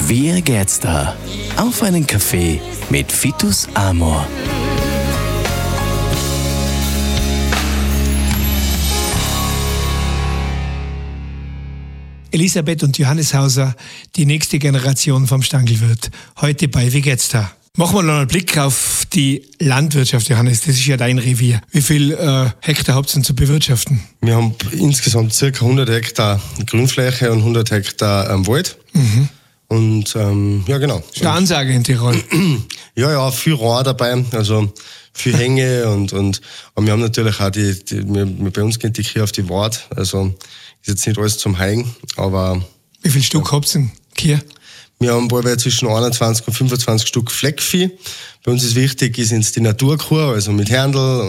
Wie geht's da? Auf einen Kaffee mit Vitus Amor. Elisabeth und Johannes Hauser, die nächste Generation vom Stangelwirt. Heute bei Wie geht's da? Machen wir noch einen Blick auf die Landwirtschaft, Johannes. Das ist ja dein Revier. Wie viel Hektar habt ihr denn zu bewirtschaften? Wir haben insgesamt ca. 100 Hektar Grünfläche und 100 Hektar Wald. Mhm. Und ja, genau. Das ist eine Ansage in Tirol. Ja, viel Rohr dabei, also viel Hänge und wir haben natürlich auch bei uns geht die Kühe auf die Wart, also ist jetzt nicht alles zum Heigen, aber... Wie viel Stück habt ihr denn, Kühe? Wir haben bald zwischen 21 und 25 Stück Fleckvieh. Bei uns ist wichtig, ist die Naturkuh, also mit Herndl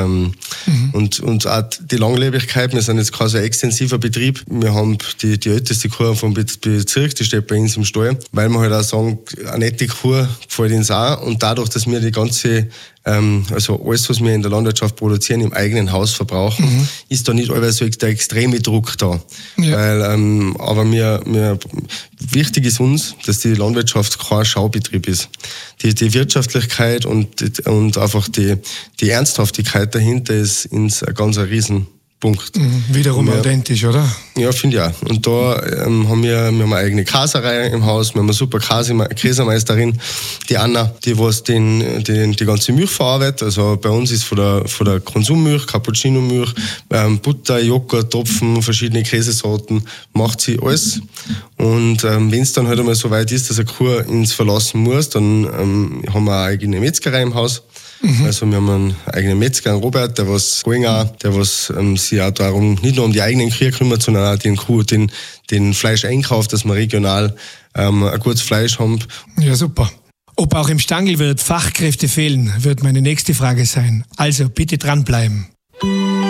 und auch die Langlebigkeit. Wir sind jetzt kein so extensiver Betrieb. Wir haben die älteste Kuh vom Bezirk, die steht bei uns im Stall, weil wir halt auch sagen, eine nette Kuh gefällt uns auch. Und dadurch, dass wir die ganze, also alles, was wir in der Landwirtschaft produzieren, im eigenen Haus verbrauchen, ist da nicht allweil so der extreme Druck da. Ja. Weil, aber wichtig ist uns, dass die Landwirtschaft kein Schaubetrieb ist. Die Wirtschaftlichkeit und einfach die Ernsthaftigkeit dahinter ist ein ganz Riesenpunkt. Wiederum authentisch, oder? Ja, finde ich auch. Und da haben wir eine eigene Käserei im Haus, wir haben eine super Käsemeisterin, die Anna, die die ganze Milch verarbeitet. Also bei uns ist von der Konsummilch, Cappuccino-Milch, Butter, Joghurt, Topfen, verschiedene Käsesorten, macht sie alles. Und wenn es dann halt einmal so weit ist, dass eine Kuh ins verlassen muss, dann haben wir eine eigene Metzgerei im Haus. Also wir haben einen eigenen Metzger, einen Robert, der sich auch darum, nicht nur um die eigenen Kühe kümmert, sondern auch den Fleisch einkauft, dass wir regional ein gutes Fleisch haben. Ja, super. Ob auch im Stangelwirt Fachkräfte fehlen, wird meine nächste Frage sein. Also bitte dranbleiben.